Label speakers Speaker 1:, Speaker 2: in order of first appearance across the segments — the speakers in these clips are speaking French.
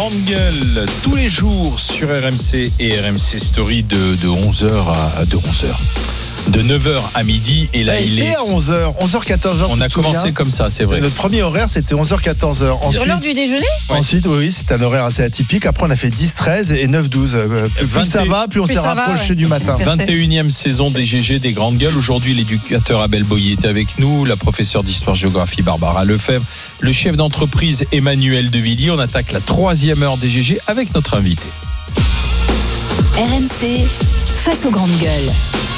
Speaker 1: Grande Gueule, tous les jours sur RMC et RMC Story de 11h à 11h. De 9h à midi, et là il est
Speaker 2: à 11h, 11h-14h.
Speaker 1: On a commencé comme ça, c'est vrai.
Speaker 2: Notre premier horaire c'était 11h-14h.
Speaker 3: Sur l'heure du déjeuner ?
Speaker 2: Ensuite, oui, c'est un horaire assez atypique. Après, on a fait 10-13 et 9-12. Plus ça va, plus on s'est rapproché du matin.
Speaker 1: 21e saison des GG des Grandes Gueules. Aujourd'hui, l'éducateur Abel Boyer est avec nous, la professeure d'histoire-géographie Barbara Lefebvre, le chef d'entreprise Emmanuel Devilliers. On attaque la 3e heure des GG avec notre invité.
Speaker 4: RMC, face aux Grandes Gueules.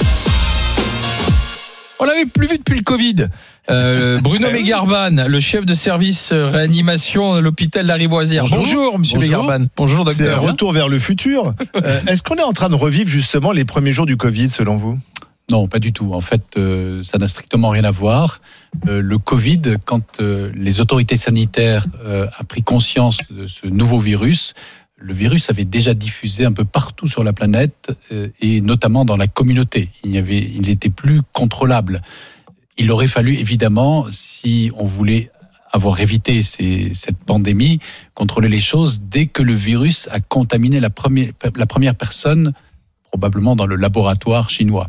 Speaker 1: On l'avait plus vu depuis le Covid. Bruno Mégarban, le chef de service réanimation à l'hôpital Larivoisière. Bonjour, monsieur Mégarban. Bonjour, docteur.
Speaker 2: C'est un retour vers le futur. Est-ce qu'on est en train de revivre justement les premiers jours du Covid, selon vous ?
Speaker 5: Non, pas du tout. En fait, ça n'a strictement rien à voir. Le Covid, quand les autorités sanitaires ont pris conscience de ce nouveau virus, le virus avait déjà diffusé un peu partout sur la planète et notamment dans la communauté. Il n'était plus contrôlable. Il aurait fallu évidemment, si on voulait avoir évité cette pandémie, contrôler les choses dès que le virus a contaminé la première personne, probablement dans le laboratoire chinois.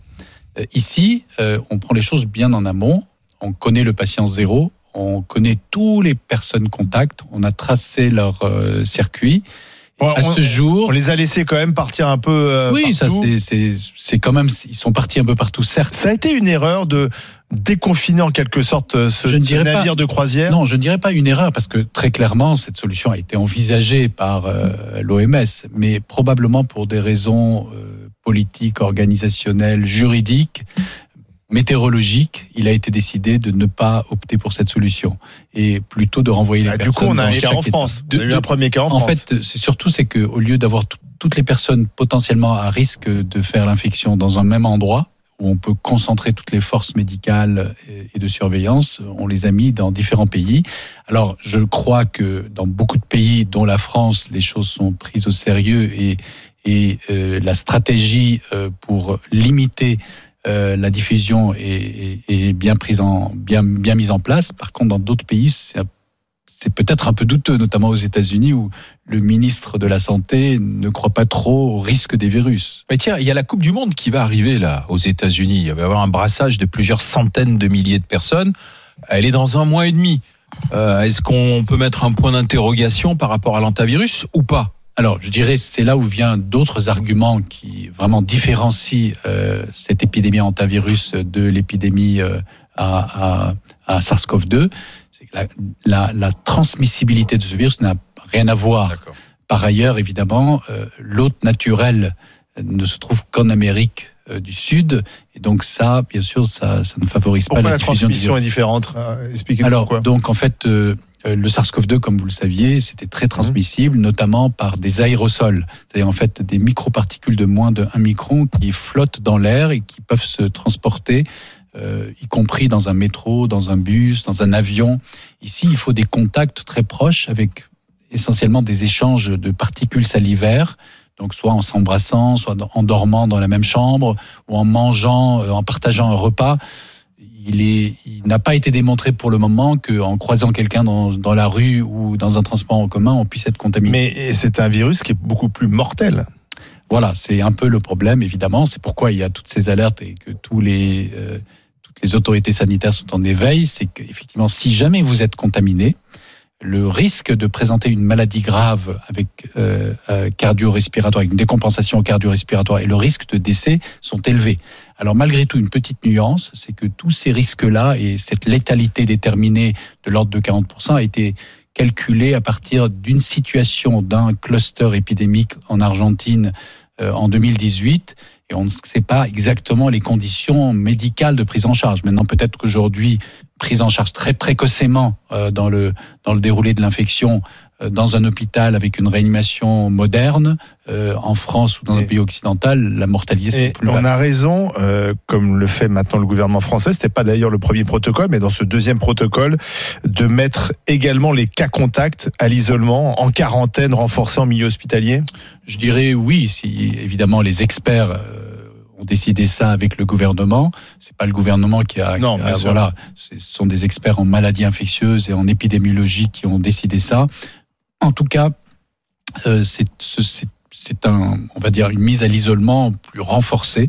Speaker 5: Ici, on prend les choses bien en amont. On connaît le patient zéro, on connaît toutes les personnes contacts, on a tracé leur circuit. À ce jour,
Speaker 2: on les a laissés quand même partir un peu.
Speaker 5: Oui,
Speaker 2: partout.
Speaker 5: Ça c'est quand même. Ils sont partis un peu partout, certes.
Speaker 2: Ça a été une erreur de déconfiner en quelque sorte ce navire de croisière.
Speaker 5: Non, je ne dirais pas une erreur parce que très clairement cette solution a été envisagée par l'OMS, mais probablement pour des raisons politiques, organisationnelles, juridiques, météorologique, il a été décidé de ne pas opter pour cette solution et plutôt de renvoyer les personnes.
Speaker 2: Du coup, on a un cas en France. On a eu un premier cas en France.
Speaker 5: En fait, c'est qu'au lieu d'avoir toutes les personnes potentiellement à risque de faire l'infection dans un même endroit, où on peut concentrer toutes les forces médicales et de surveillance, on les a mis dans différents pays. Alors, je crois que dans beaucoup de pays, dont la France, les choses sont prises au sérieux et la stratégie pour limiter la diffusion est bien mise en place. Par contre, dans d'autres pays, c'est peut-être un peu douteux, notamment aux États-Unis, où le ministre de la Santé ne croit pas trop au risque des virus.
Speaker 1: Mais tiens, il y a la Coupe du Monde qui va arriver là, aux États-Unis. Il va y avoir un brassage de plusieurs centaines de milliers de personnes. Elle est dans 1 mois et demi. Est-ce qu'on peut mettre un point d'interrogation par rapport à l'hantavirus ou pas ?
Speaker 5: Alors, je dirais, c'est là où viennent d'autres arguments qui vraiment différencient cette épidémie hantavirus de l'épidémie à SARS-CoV-2. C'est que la transmissibilité de ce virus n'a rien à voir. D'accord. Par ailleurs, évidemment, l'hôte naturel ne se trouve qu'en Amérique du Sud, et donc ça, bien sûr, ça ne favorise pas la diffusion du virus.
Speaker 2: Pourquoi la transmission est différente ? Expliquez-nous pourquoi.
Speaker 5: Donc, en fait, le SARS-CoV-2, comme vous le saviez, c'était très transmissible, notamment par des aérosols, c'est-à-dire en fait des microparticules de moins de 1 micron qui flottent dans l'air et qui peuvent se transporter, y compris dans un métro, dans un bus, dans un avion. Ici, il faut des contacts très proches avec essentiellement des échanges de particules salivaires, donc soit en s'embrassant, soit en dormant dans la même chambre, ou en mangeant, en partageant un repas. Il n'a pas été démontré pour le moment qu'en croisant quelqu'un dans la rue ou dans un transport en commun, on puisse être contaminé.
Speaker 2: Mais c'est un virus qui est beaucoup plus mortel.
Speaker 5: Voilà, c'est un peu le problème, évidemment. C'est pourquoi il y a toutes ces alertes et que toutes les autorités sanitaires sont en éveil. C'est qu'effectivement, si jamais vous êtes contaminé, le risque de présenter une maladie grave avec cardio-respiratoire, avec une décompensation cardio-respiratoire et le risque de décès sont élevés. Alors malgré tout, une petite nuance, c'est que tous ces risques-là et cette létalité déterminée de l'ordre de 40% a été calculée à partir d'une situation d'un cluster épidémique en Argentine en 2018. Et on ne sait pas exactement les conditions médicales de prise en charge. Maintenant, peut-être qu'aujourd'hui, prise en charge très précocement dans le déroulé de l'infection dans un hôpital avec une réanimation moderne, en France ou dans un pays occidental, la mortalité c'est plus bas.
Speaker 2: On a raison, comme le fait maintenant le gouvernement français, c'était pas d'ailleurs le premier protocole, mais dans ce deuxième protocole, de mettre également les cas contacts à l'isolement, en quarantaine renforcée en milieu hospitalier.
Speaker 5: Je dirais oui, si évidemment les experts ont décidé ça avec le gouvernement. C'est pas le gouvernement qui a...
Speaker 2: Non, bien sûr.
Speaker 5: Voilà, ce sont des experts en maladies infectieuses et en épidémiologie qui ont décidé ça. En tout cas, c'est on va dire, une mise à l'isolement plus renforcée.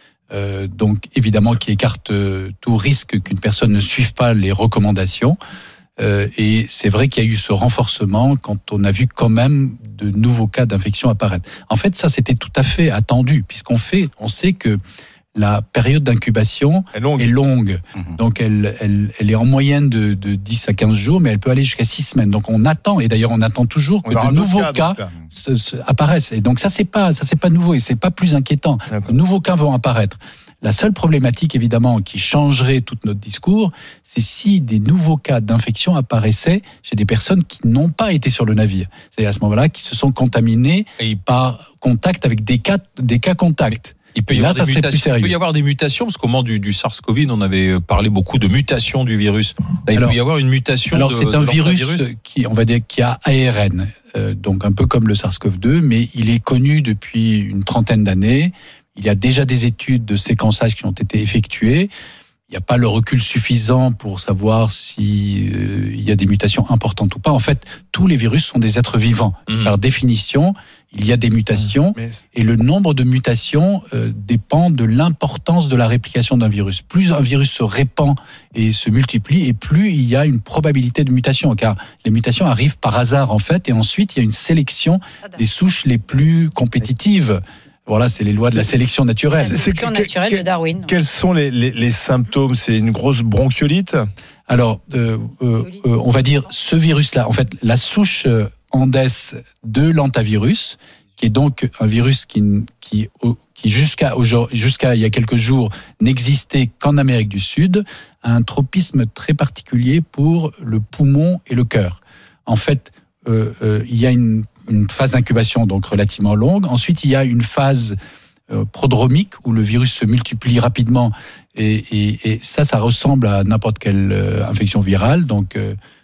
Speaker 5: Donc évidemment qui écarte tout risque qu'une personne ne suive pas les recommandations. Et c'est vrai qu'il y a eu ce renforcement quand on a vu quand même de nouveaux cas d'infection apparaître. En fait, ça c'était tout à fait attendu puisqu'on sait que la période d'incubation est longue. Donc elle est en moyenne de 10 à 15 jours, mais elle peut aller jusqu'à 6 semaines. Donc on attend, et d'ailleurs on attend toujours que de nouveaux cas apparaissent. Et donc ça c'est pas nouveau et c'est pas plus inquiétant. De nouveaux cas vont apparaître. La seule problématique, évidemment, qui changerait tout notre discours, c'est si des nouveaux cas d'infection apparaissaient chez des personnes qui n'ont pas été sur le navire. C'est à ce moment-là qui se sont contaminés par contact avec des cas contacts.
Speaker 1: Il peut y avoir des mutations, parce qu'au moment du SARS-CoV, on avait parlé beaucoup de mutations du virus. Là, il peut y avoir une mutation.
Speaker 5: Alors, c'est un virus qui, on va dire, qui a ARN, donc un peu comme le SARS-CoV-2, mais il est connu depuis une trentaine d'années. Il y a déjà des études de séquençage qui ont été effectuées. Il n'y a pas le recul suffisant pour savoir si il y a des mutations importantes ou pas. En fait, tous les virus sont des êtres vivants. Par définition, il y a des mutations et le nombre de mutations dépend de l'importance de la réplication d'un virus. Plus un virus se répand et se multiplie, et plus il y a une probabilité de mutation, car les mutations arrivent par hasard en fait, et ensuite il y a une sélection des souches les plus compétitives. Voilà, c'est les lois de la sélection naturelle.
Speaker 3: Sélection naturelle de Darwin.
Speaker 2: Quels sont les symptômes ? C'est une grosse bronchiolite ?
Speaker 5: Alors, on va dire ce virus-là, en fait, la souche Andes de l'hantavirus, qui est donc un virus qui jusqu'à il y a quelques jours n'existait qu'en Amérique du Sud, a un tropisme très particulier pour le poumon et le cœur. En fait, il y a une phase d'incubation donc relativement longue. Ensuite, il y a une phase prodromique où le virus se multiplie rapidement et ça ressemble à n'importe quelle infection virale. Donc,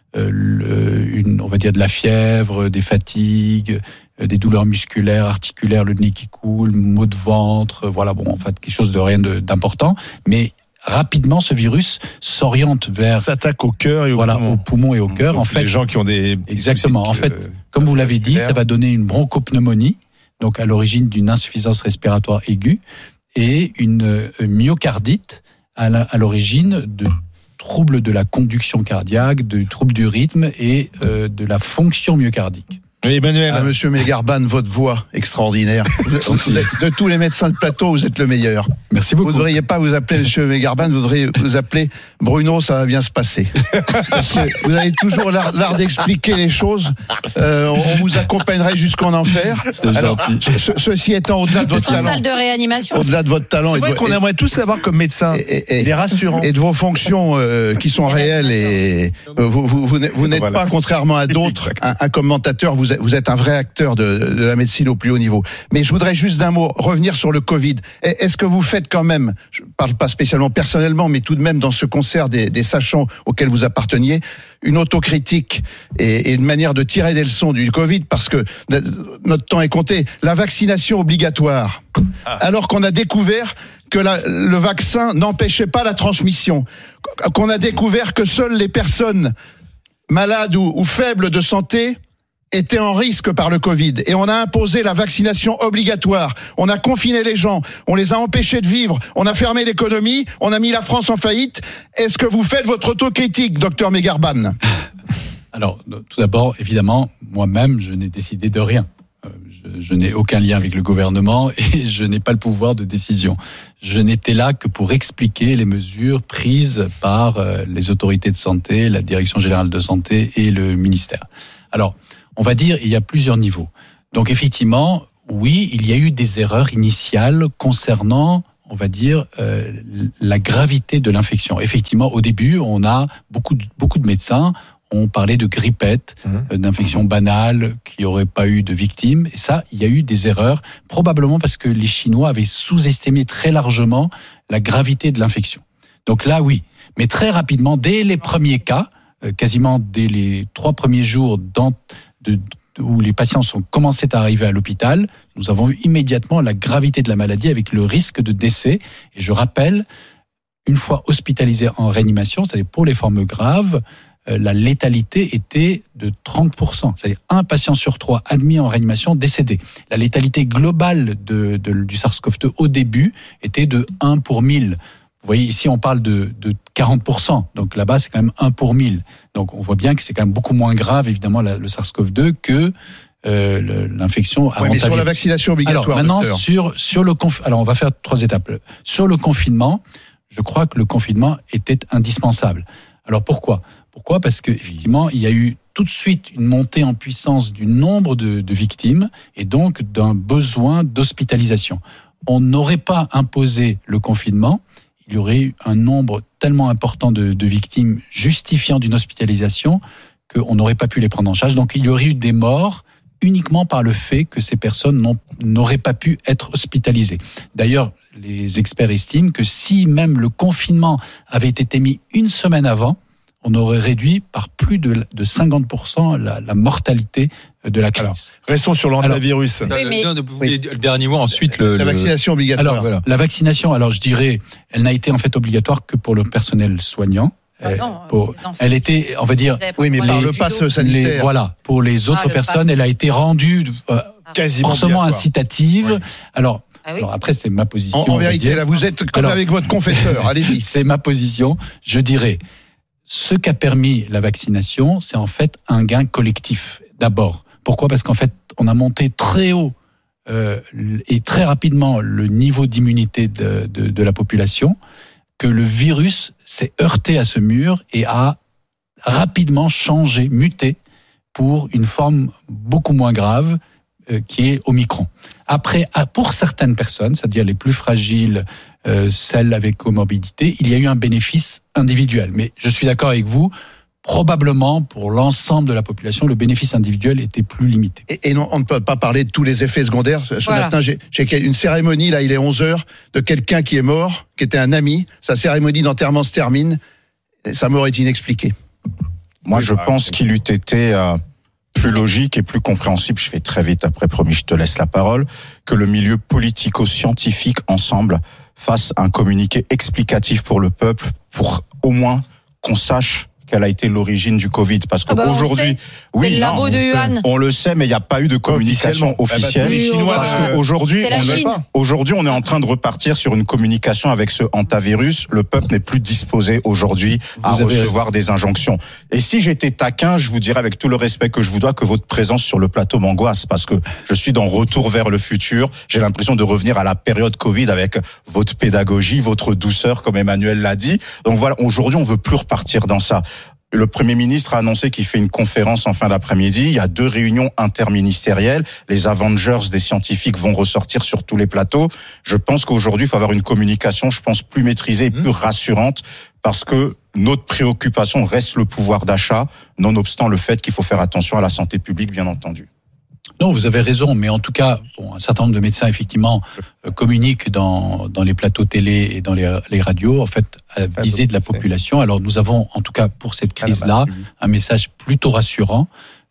Speaker 5: on va dire de la fièvre, des fatigues, des douleurs musculaires, articulaires, le nez qui coule, maux de ventre. Voilà, bon, en fait, quelque chose de rien d'important, mais rapidement, ce virus s'oriente vers...
Speaker 2: S'attaque au cœur et au poumon.
Speaker 5: Au poumon et au cœur.
Speaker 2: Donc,
Speaker 5: en fait,
Speaker 2: les gens qui ont des...
Speaker 5: Exactement. En fait, comme vous l'avez dit, ça va donner une bronchopneumonie, donc à l'origine d'une insuffisance respiratoire aiguë, et une myocardite à l'origine de troubles de la conduction cardiaque, de troubles du rythme et de la fonction myocardique.
Speaker 2: Oui, Emmanuel.
Speaker 6: Monsieur Mégarban, votre voix extraordinaire. De tous les médecins de plateau, vous êtes le meilleur.
Speaker 5: Merci beaucoup.
Speaker 6: Vous ne devriez pas vous appeler Monsieur Mégarban, vous devriez vous appeler Bruno, ça va bien se passer. Parce que vous avez toujours l'art d'expliquer les choses. On vous accompagnerait jusqu'en enfer. Alors, ceci étant, au-delà de votre talent.
Speaker 3: Salle de réanimation.
Speaker 6: Au-delà de votre talent.
Speaker 2: C'est vrai qu'on aimerait tous savoir comme médecin. Des rassurants.
Speaker 6: Et de vos fonctions qui sont réelles. Et vous n'êtes pas, contrairement à d'autres, un commentateur. Vous êtes un vrai acteur de la médecine au plus haut niveau. Mais je voudrais juste d'un mot revenir sur le Covid. Est-ce que vous faites quand même, je ne parle pas spécialement personnellement, mais tout de même dans ce concert des sachants auxquels vous apparteniez, une autocritique et une manière de tirer des leçons du Covid, parce que notre temps est compté. La vaccination obligatoire, alors qu'on a découvert que le vaccin n'empêchait pas la transmission, qu'on a découvert que seules les personnes malades ou faibles de santé étaient en risque par le Covid, et on a imposé la vaccination obligatoire. On a confiné les gens, on les a empêchés de vivre, on a fermé l'économie, on a mis la France en faillite. Est-ce que vous faites votre autocritique, docteur Mégarban ?
Speaker 5: Alors, tout d'abord, évidemment, moi-même, je n'ai décidé de rien. Je n'ai aucun lien avec le gouvernement et je n'ai pas le pouvoir de décision. Je n'étais là que pour expliquer les mesures prises par les autorités de santé, la Direction générale de santé et le ministère. Alors, on va dire, il y a plusieurs niveaux. Donc effectivement, oui, il y a eu des erreurs initiales concernant, on va dire, la gravité de l'infection. Effectivement, au début, on a beaucoup de médecins ont parlé de grippette, d'infection banale, qui n'aurait pas eu de victimes. Et ça, il y a eu des erreurs, probablement parce que les Chinois avaient sous-estimé très largement la gravité de l'infection. Donc là, oui. Mais très rapidement, dès les premiers cas, quasiment dès les 3 premiers jours où les patients sont commencés à arriver à l'hôpital, nous avons vu immédiatement la gravité de la maladie avec le risque de décès. Et je rappelle, une fois hospitalisé en réanimation, c'est-à-dire pour les formes graves, la létalité était de 30%. C'est-à-dire un patient sur 3 admis en réanimation décédé. La létalité globale du SARS-CoV-2 au début était de 1 pour 1000. Vous voyez, ici, on parle de 40%. Donc là-bas, c'est quand même 1 pour 1000. Donc on voit bien que c'est quand même beaucoup moins grave, évidemment, le SARS-CoV-2 que l'infection à
Speaker 6: mais sur la vaccination obligatoire.
Speaker 5: Alors maintenant, sur le alors on va faire 3 étapes. Sur le confinement, je crois que le confinement était indispensable. Alors pourquoi ? Parce qu'effectivement, il y a eu tout de suite une montée en puissance du nombre de victimes et donc d'un besoin d'hospitalisation. On n'aurait pas imposé le confinement, il y aurait eu un nombre tellement important de victimes justifiant d'une hospitalisation qu'on n'aurait pas pu les prendre en charge. Donc il y aurait eu des morts uniquement par le fait que ces personnes n'auraient pas pu être hospitalisées. D'ailleurs, les experts estiment que si même le confinement avait été mis une semaine avant, on aurait réduit par plus de 50% la mortalité de la crise.
Speaker 2: Alors, restons sur l'antivirus.
Speaker 1: Le dernier mot, ensuite
Speaker 6: la vaccination obligatoire.
Speaker 5: Alors, voilà. La vaccination, alors je dirais, elle n'a été en fait obligatoire que pour le personnel soignant. Elle était, on va dire,
Speaker 6: oui, mais par le pass sanitaire.
Speaker 5: Voilà, pour les autres personnes, elle a été rendue
Speaker 2: quasiment
Speaker 5: forcément incitative.
Speaker 2: Oui.
Speaker 5: Alors après, c'est ma position.
Speaker 6: En vérité, là, vous êtes comme avec votre confesseur. Allez-y.
Speaker 5: C'est ma position. Je dirais, ce qu'a permis la vaccination, c'est en fait un gain collectif. D'abord. Pourquoi ? Parce qu'en fait, on a monté très haut et très rapidement le niveau d'immunité de la population, que le virus s'est heurté à ce mur et a rapidement changé, muté pour une forme beaucoup moins grave qui est Omicron. Après, pour certaines personnes, c'est-à-dire les plus fragiles, celles avec comorbidité, il y a eu un bénéfice individuel. Mais je suis d'accord avec vous, probablement pour l'ensemble de la population, le bénéfice individuel était plus limité.
Speaker 6: Et non, on ne peut pas parler de tous les effets secondaires. Ce matin, j'ai une cérémonie, là il est 11h, de quelqu'un qui est mort, qui était un ami. Sa cérémonie d'enterrement se termine. Sa mort est inexpliquée.
Speaker 7: Moi, je pense qu'il eût été plus logique et plus compréhensible, je fais très vite après, promis, je te laisse la parole, que le milieu politico-scientifique ensemble fasse un communiqué explicatif pour le peuple, pour au moins qu'on sache quelle a été l'origine du Covid, parce qu'aujourd'hui,
Speaker 3: c'est le labo de Wuhan.
Speaker 7: On le sait, mais il n'y a pas eu de communication officielle. Parce qu'aujourd'hui, on est en train de repartir sur une communication avec ce hantavirus. Le peuple n'est plus disposé aujourd'hui à recevoir des injonctions. Et si j'étais taquin, je vous dirais avec tout le respect que je vous dois que votre présence sur le plateau m'angoisse, parce que je suis dans Retour vers le futur. J'ai l'impression de revenir à la période Covid avec votre pédagogie, votre douceur, comme Emmanuel l'a dit. Donc voilà, aujourd'hui, on veut plus repartir dans ça. Le Premier ministre a annoncé qu'il fait une conférence en fin d'après-midi. Il y a 2 réunions interministérielles. Les Avengers des scientifiques vont ressortir sur tous les plateaux. Je pense qu'aujourd'hui, il faut avoir une communication, je pense, plus maîtrisée et plus rassurante, parce que notre préoccupation reste le pouvoir d'achat, nonobstant le fait qu'il faut faire attention à la santé publique, bien entendu.
Speaker 5: Non, vous avez raison, mais en tout cas, un certain nombre de médecins, effectivement, communiquent dans les plateaux télé et dans les radios, en fait, à visée de la population. Alors, nous avons, en tout cas, pour cette crise-là, un message plutôt rassurant.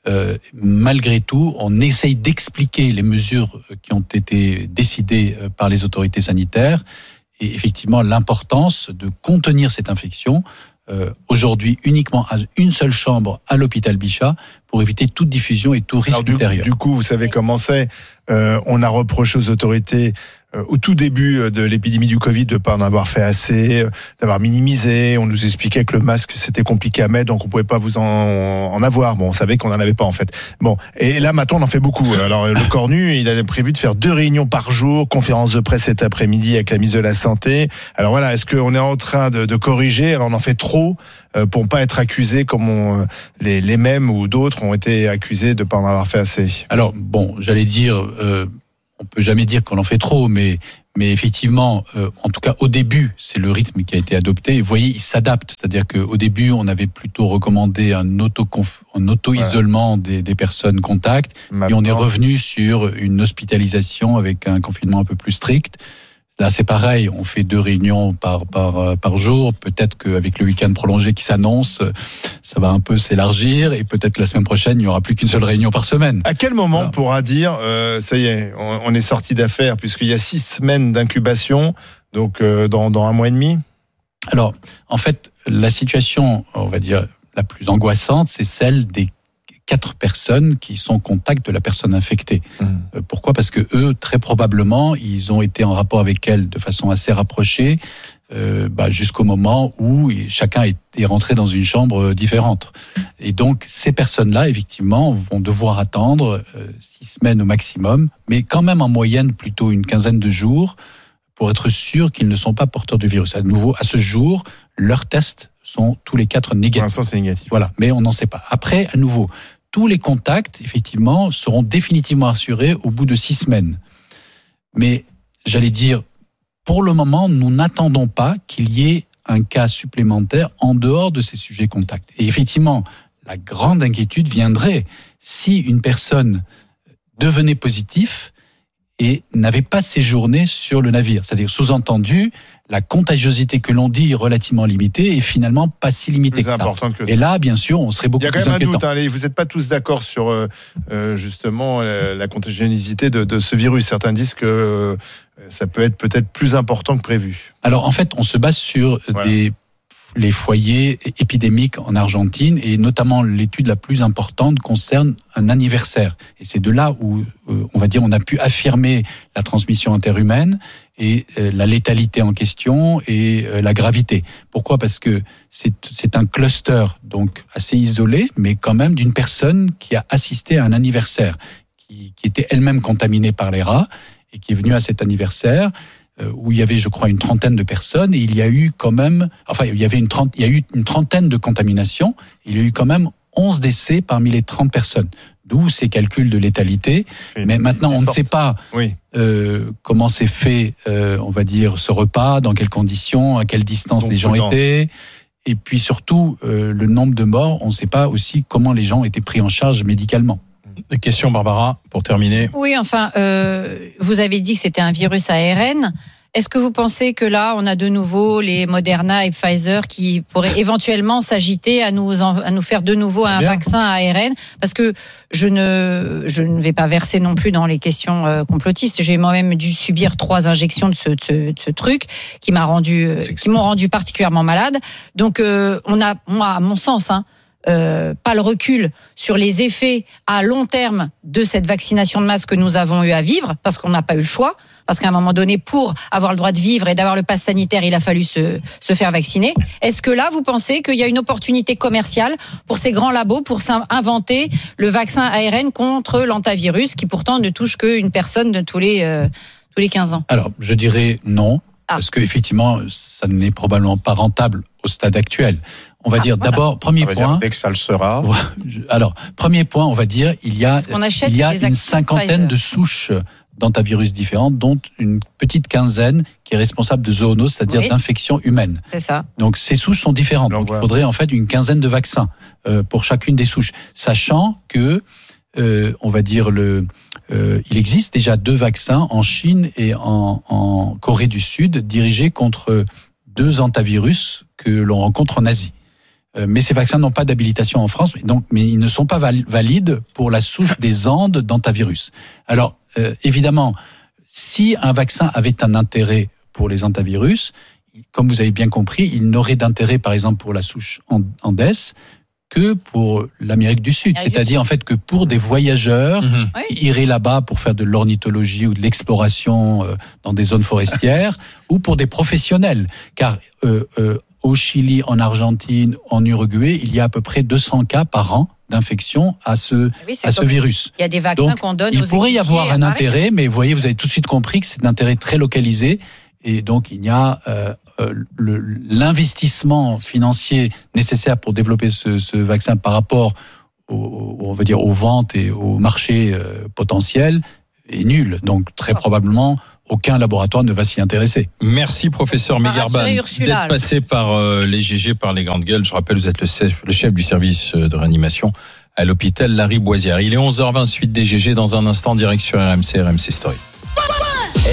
Speaker 5: Malgré tout, on essaye d'expliquer les mesures qui ont été décidées par les autorités sanitaires et effectivement l'importance de contenir cette infection. Aujourd'hui uniquement à une seule chambre à l'hôpital Bichat pour éviter toute diffusion et tout risque ultérieur.
Speaker 2: Du coup, vous savez comment c'est. On a reproché aux autorités au tout début de l'épidémie du Covid de ne pas en avoir fait assez, d'avoir minimisé. On nous expliquait que le masque c'était compliqué à mettre, donc on ne pouvait pas vous en avoir. Bon, on savait qu'on n'en avait pas en fait. Bon, et là maintenant on en fait beaucoup. Alors le Cornu, il a prévu de faire 2 réunions par jour, conférence de presse cet après-midi avec la ministre de la Santé. Alors voilà, est-ce qu'on est en train de corriger ? Alors on en fait trop pour ne pas être accusé comme les mêmes ou d'autres ont été accusés de ne pas en avoir fait assez.
Speaker 5: Alors bon, j'allais dire... on peut jamais dire qu'on en fait trop, mais effectivement, en tout cas au début, c'est le rythme qui a été adopté. Et vous voyez, il s'adapte, c'est-à-dire qu'au début, on avait plutôt recommandé un auto-isolement des personnes contacts, et on est revenu sur une hospitalisation avec un confinement un peu plus strict. Là, c'est pareil, on fait 2 réunions par jour. Peut-être qu'avec le week-end prolongé qui s'annonce, ça va un peu s'élargir et peut-être que la semaine prochaine, il n'y aura plus qu'une seule réunion par semaine.
Speaker 2: À quel moment on pourra dire, ça y est, on est sorti d'affaire, puisqu'il y a 6 semaines d'incubation, donc dans 1 mois et demi ?
Speaker 5: Alors, en fait, la situation, on va dire, la plus angoissante, c'est celle des 4 personnes qui sont en contact de la personne infectée. Pourquoi ? Parce que eux, très probablement, ils ont été en rapport avec elle de façon assez rapprochée, jusqu'au moment où chacun est rentré dans une chambre différente. Et donc, ces personnes-là, effectivement, vont devoir attendre 6 semaines au maximum, mais quand même en moyenne plutôt une quinzaine de jours, pour être sûr qu'ils ne sont pas porteurs du virus. À nouveau, à ce jour, leurs tests sont tous les 4 négatifs.
Speaker 2: Pour l'instant, c'est négatif.
Speaker 5: Voilà, mais on n'en sait pas. Après, à nouveau, tous les contacts, effectivement, seront définitivement assurés au bout de 6 semaines. Mais, j'allais dire, pour le moment, nous n'attendons pas qu'il y ait un cas supplémentaire en dehors de ces sujets contacts. Et effectivement, la grande inquiétude viendrait si une personne devenait positive et n'avait pas séjourné sur le navire. C'est-à-dire, sous-entendu, la contagiosité que l'on dit relativement limitée est finalement pas si limitée que ça. Et là, bien sûr, on serait beaucoup plus inquiétant.
Speaker 2: Il y a quand même un doute, vous n'êtes pas tous d'accord sur justement la contagiosité de ce virus. Certains disent que ça peut être peut-être plus important que prévu.
Speaker 5: Alors en fait, on se base sur les foyers épidémiques en Argentine, et notamment l'étude la plus importante concerne un anniversaire. Et c'est de là où, on va dire, on a pu affirmer la transmission interhumaine et la létalité en question et la gravité. Pourquoi ? Parce que c'est un cluster donc assez isolé, mais quand même d'une personne qui a assisté à un anniversaire, qui était elle-même contaminée par les rats et qui est venue à cet anniversaire, où il y avait, je crois, une trentaine de personnes, et il y a eu quand même, il y a eu une trentaine de contaminations, il y a eu quand même 11 décès parmi les 30 personnes. D'où ces calculs de létalité. Mais maintenant, on ne sait pas comment s'est fait, on va dire, ce repas, dans quelles conditions, à quelle distance les gens étaient. Et puis surtout, le nombre de morts, on ne sait pas aussi comment les gens étaient pris en charge médicalement.
Speaker 1: Des questions, Barbara, pour terminer.
Speaker 3: Oui, enfin, vous avez dit que c'était un virus ARN. Est-ce que vous pensez que là, on a de nouveau les Moderna et Pfizer qui pourraient éventuellement s'agiter à nous faire de nouveau un vaccin ARN ? Parce que je ne vais pas verser non plus dans les questions complotistes. J'ai moi-même dû subir 3 injections de ce truc qui m'ont rendu particulièrement malade. Donc, on a, moi, à mon sens, pas le recul sur les effets à long terme de cette vaccination de masse que nous avons eu à vivre, parce qu'on n'a pas eu le choix, parce qu'à un moment donné, pour avoir le droit de vivre et d'avoir le pass sanitaire, il a fallu se faire vacciner. Est-ce que là, vous pensez qu'il y a une opportunité commerciale pour ces grands labos pour inventer le vaccin ARN contre l'hantavirus, qui pourtant ne touche qu'une personne de tous les 15 ans ?
Speaker 5: Alors, je dirais non, parce qu'effectivement, ça n'est probablement pas rentable au stade actuel. On va dire d'abord, premier point.
Speaker 7: Dès que ça le sera.
Speaker 5: Alors, premier point, on va dire, il y a une cinquantaine de souches d'hantavirus différentes, dont une petite quinzaine qui est responsable de zoonoses, c'est-à-dire d'infections humaines.
Speaker 3: C'est ça.
Speaker 5: Donc, ces souches sont différentes. Donc, il faudrait en fait une quinzaine de vaccins pour chacune des souches, sachant que, on va dire, il existe déjà 2 vaccins en Chine et en Corée du Sud dirigés contre 2 hantavirus que l'on rencontre en Asie. Mais ces vaccins n'ont pas d'habilitation en France, mais ils ne sont pas valides pour la souche des Andes d'hantavirus. Alors, évidemment, si un vaccin avait un intérêt pour les hantavirus, comme vous avez bien compris, il n'aurait d'intérêt, par exemple, pour la souche Andes que pour l'Amérique du Sud. C'est-à-dire, en fait, que pour des voyageurs qui iraient là-bas pour faire de l'ornithologie ou de l'exploration dans des zones forestières, ou pour des professionnels. Car au Chili, en Argentine, en Uruguay, il y a à peu près 200 cas par an d'infection à ce virus.
Speaker 3: Il y a des vaccins qu'on donne aux
Speaker 5: il pourrait y avoir un intérêt, mais vous voyez, vous avez tout de suite compris que c'est un intérêt très localisé. Et donc, il y a l'investissement financier nécessaire pour développer ce vaccin par rapport on va dire, aux ventes et au marché potentiel est nul. Donc, très probablement, aucun laboratoire ne va s'y intéresser.
Speaker 1: Merci professeur Megarban d'être passé par les GG, par les grandes gueules. Je rappelle, vous êtes le chef du service de réanimation à l'hôpital Lariboisière. Il est 11h20, suite des GG. Dans un instant, direction RMC Story.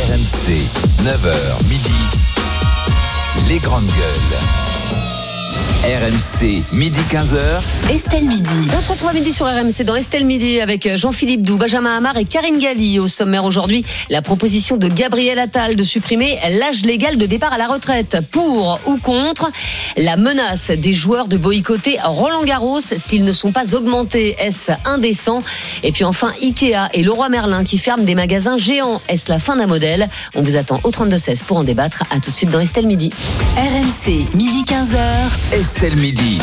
Speaker 8: RMC, 9h midi, les grandes gueules. RMC, midi 15h.
Speaker 4: Estelle Midi.
Speaker 9: On se retrouve à midi sur RMC dans Estelle Midi avec Jean-Philippe Doux, Benjamin Hamar et Karine Galli. Au sommaire aujourd'hui, la proposition de Gabriel Attal de supprimer l'âge légal de départ à la retraite. Pour ou contre la menace des joueurs de boycotter Roland-Garros s'ils ne sont pas augmentés. Est-ce indécent? Et puis enfin, Ikea et Leroy Merlin qui ferment des magasins géants. Est-ce la fin d'un modèle? On vous attend au 32-16 pour en débattre. À tout de suite dans Estelle Midi.
Speaker 4: RMC, midi 15h.
Speaker 8: Estelle Midi.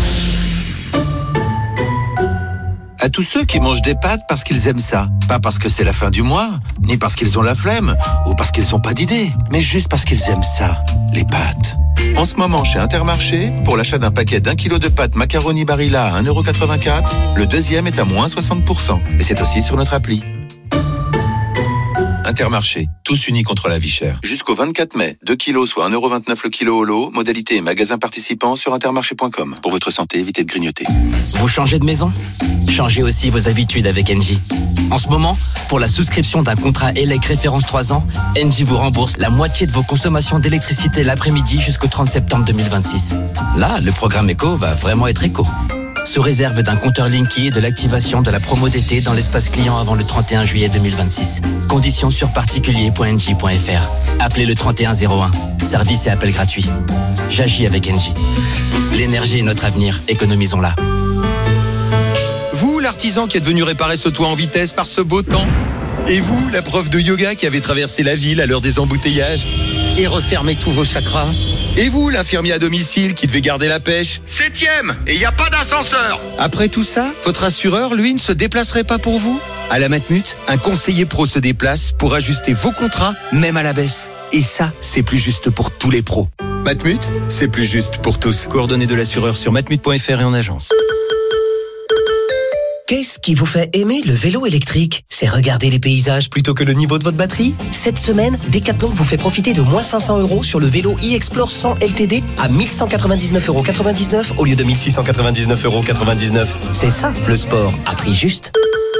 Speaker 10: À tous ceux qui mangent des pâtes parce qu'ils aiment ça. Pas parce que c'est la fin du mois, ni parce qu'ils ont la flemme, ou parce qu'ils n'ont pas d'idée, mais juste parce qu'ils aiment ça, les pâtes. En ce moment, chez Intermarché, pour l'achat d'un paquet d'1 kilo de pâtes macaroni Barilla à 1,84 €, le deuxième est à moins 60%. Et c'est aussi sur notre appli. Intermarché, tous unis contre la vie chère. Jusqu'au 24 mai, 2 kilos soit 1,29 € le kilo au lot. Modalité et magasin participants sur intermarché.com. Pour votre santé, évitez de grignoter.
Speaker 11: Vous changez de maison? Changez aussi vos habitudes avec Engie. En ce moment, pour la souscription d'un contrat ELEC référence 3 ans, Engie vous rembourse la moitié de vos consommations d'électricité l'après-midi jusqu'au 30 septembre 2026. Là, le programme éco va vraiment être éco. Sous réserve d'un compteur Linky et de l'activation de la promo d'été dans l'espace client avant le 31 juillet 2026. Conditions sur particulier.engie.fr. Appelez le 3101. Service et appel gratuit. J'agis avec Engie. L'énergie est notre avenir. Économisons-la.
Speaker 12: Vous, l'artisan qui est venu réparer ce toit en vitesse par ce beau temps. Et vous, la prof de yoga qui avait traversé la ville à l'heure des embouteillages et refermé tous vos chakras. Et vous, l'infirmier à domicile qui devait garder la pêche. 7e, et il n'y a pas d'ascenseur. Après tout ça, votre assureur, lui, ne se déplacerait pas pour vous? À la Matmut, un conseiller pro se déplace pour ajuster vos contrats, même à la baisse. Et ça, c'est plus juste pour tous les pros. Matmut, c'est plus juste pour tous. Coordonnées de l'assureur sur matmut.fr et en agence.
Speaker 13: Qu'est-ce qui vous fait aimer le vélo électrique? C'est regarder les paysages plutôt que le niveau de votre batterie? Cette semaine, Decathlon vous fait profiter de moins 500 € sur le vélo e-Explore 100 LTD à 1199,99 € au lieu de 1699,99 €. C'est ça, le sport, à prix juste.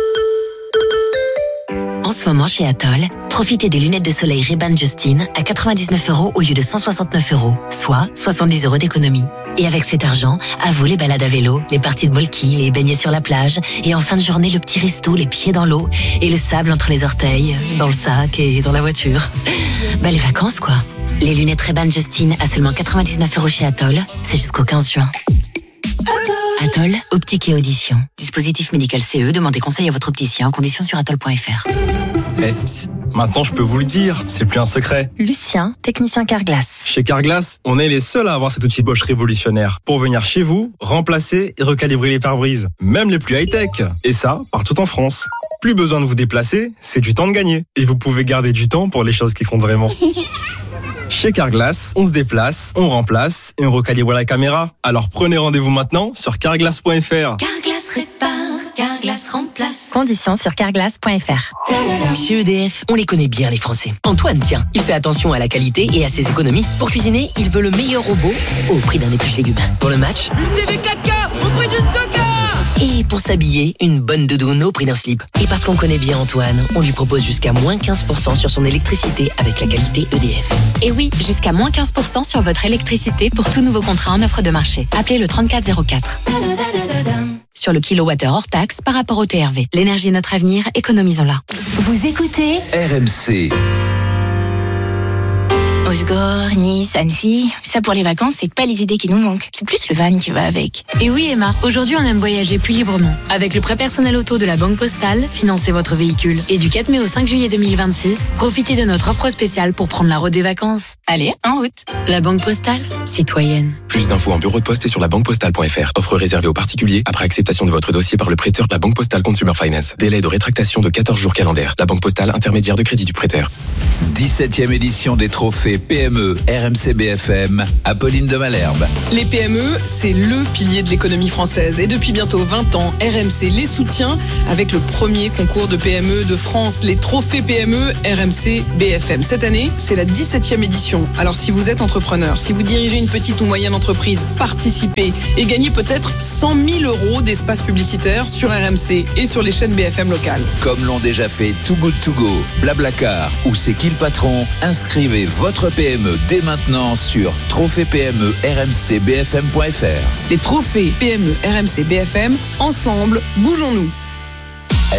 Speaker 4: En ce moment, chez Atoll, profitez des lunettes de soleil Ray-Ban Justine à 99 € au lieu de 169 €, soit 70 € d'économie. Et avec cet argent, à vous les balades à vélo, les parties de molki, les baignets sur la plage, et en fin de journée, le petit resto, les pieds dans l'eau, et le sable entre les orteils, dans le sac et dans la voiture. Les vacances, quoi. Les lunettes Ray-Ban Justine à seulement 99 € chez Atoll, c'est jusqu'au 15 juin. Atoll, optique et audition. Dispositif médical CE, demandez conseil à votre opticien, conditions sur atoll.fr.
Speaker 14: Maintenant, je peux vous le dire, c'est plus un secret.
Speaker 15: Lucien, technicien Carglass.
Speaker 14: Chez Carglass, on est les seuls à avoir cet outil Bosch révolutionnaire pour venir chez vous, remplacer et recalibrer les pare-brises, même les plus high-tech. Et ça, partout en France. Plus besoin de vous déplacer, c'est du temps de gagner. Et vous pouvez garder du temps pour les choses qui comptent vraiment. Chez Carglass, on se déplace, on remplace et on recalibre la caméra. Alors prenez rendez-vous maintenant sur carglass.fr.
Speaker 4: Carglass répare, Carglass remplace.
Speaker 15: Conditions sur carglass.fr.
Speaker 13: Chez EDF, on les connaît bien les Français. Antoine, tiens, il fait attention à la qualité et à ses économies. Pour cuisiner, il veut le meilleur robot au prix d'un épluche légumes. Pour le match,
Speaker 16: une TV 4K au prix d'une Toka.
Speaker 13: Et pour s'habiller, une bonne doudoune au prix d'un slip. Et parce qu'on connaît bien Antoine, on lui propose jusqu'à moins 15% sur son électricité avec la qualité EDF.
Speaker 15: Et oui, jusqu'à moins 15% sur votre électricité pour tout nouveau contrat en offre de marché. Appelez le 3404. Sur le kilowattheure hors taxe par rapport au TRV. L'énergie est notre avenir, économisons-la.
Speaker 4: Vous écoutez
Speaker 8: RMC.
Speaker 15: Osgore, Nice, Annecy, ça pour les vacances, c'est pas les idées qui nous manquent. C'est plus le van qui va avec. Et oui Emma, aujourd'hui on aime voyager plus librement. Avec le prêt personnel auto de la Banque Postale, financez votre véhicule. Et du 4 mai au 5 juillet 2026, profitez de notre offre spéciale pour prendre la route des vacances. Allez, en route. La Banque Postale, citoyenne.
Speaker 17: Plus d'infos en bureau de poste et sur labanquepostale.fr. Offre réservée aux particuliers après acceptation de votre dossier par le prêteur de la Banque Postale Consumer Finance. Délai de rétractation de 14 jours calendaires. La Banque Postale, intermédiaire de crédit du prêteur.
Speaker 8: 17e édition des trophées PME RMC BFM, Apolline de Malherbe.
Speaker 18: Les PME, c'est le pilier de l'économie française. Et depuis bientôt 20 ans, RMC les soutient avec le premier concours de PME de France, les trophées PME RMC BFM. Cette année, c'est la 17e édition. Alors si vous êtes entrepreneur, si vous dirigez une petite ou moyenne entreprise, participez et gagnez peut-être 100 000 € d'espace publicitaire sur RMC et sur les chaînes BFM locales.
Speaker 8: Comme l'ont déjà fait Too Good To Go, Blablacar ou C'est qui le patron, inscrivez votre votre PME dès maintenant sur trophée PME RMC BFM.fr.
Speaker 18: Les trophées PME RMC BFM, ensemble, bougeons-nous.